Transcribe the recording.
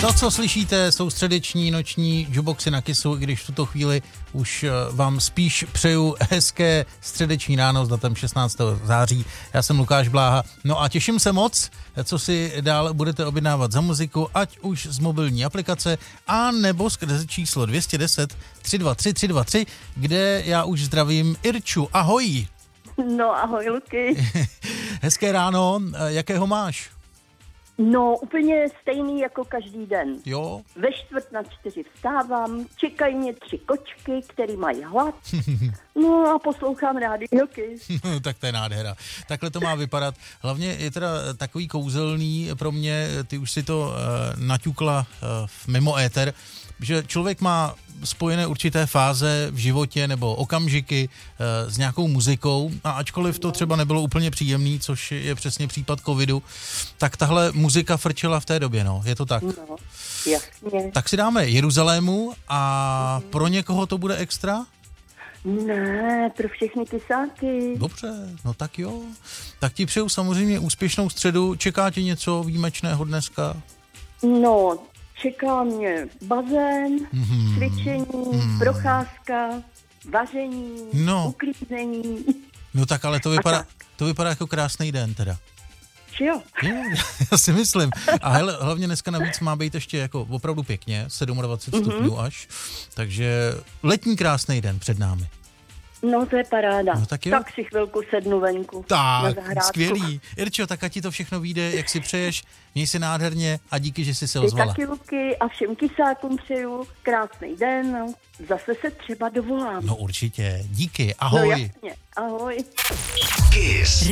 To, co slyšíte, jsou středeční noční jukeboxy na Kissu, i když v tuto chvíli už vám spíš přeju hezké středeční ráno s datem 16. září. Já jsem Lukáš Bláha. No a těším se moc, co si dál budete objednávat za muziku, ať už z mobilní aplikace, a nebo skrze číslo 210 323 323, kde já už zdravím Irču. Ahoj! No, ahoj, Luky. Hezké ráno, jakého máš? No, úplně stejný jako každý den. Jo? Ve 3:45 vstávám, čekají mě 3 kočky, který mají hlad. No a poslouchám rádio Kiss. Tak to je nádhera. Takhle to má vypadat. Hlavně je teda takový kouzelný pro mě, ty už si to naťukla mimo éter, že člověk má spojené určité fáze v životě nebo okamžiky s nějakou muzikou, a ačkoliv to třeba nebylo úplně příjemný, což je přesně případ covidu, tak tahle muzika frčela v té době, no, je to tak. No, jasně. Tak si dáme Jeruzalému a pro někoho to bude extra? Ne, pro všechny kysáky. Dobře, no tak jo. Tak ti přeju samozřejmě úspěšnou středu. Čeká ti něco výjimečného dneska? No, čeká mě bazén, cvičení, procházka, vaření, uklízení. No tak ale to vypadá jako krásný den teda. Či jo? Já si myslím. A hlavně dneska navíc má být ještě jako opravdu pěkně, 27 stupňů až. Takže letní krásný den před námi. No to je paráda. No, tak si chvilku sednu venku. Tak, skvělý. Irčo, tak ať ti to všechno vyjde, jak si přeješ. Měj se nádherně a díky, že jsi se ozvala. Ty taky, Luky, a všem kysákům přeju krásný den. Zase se třeba dovolám. No určitě. Díky. Ahoj. No jasně. Ahoj. Kiss.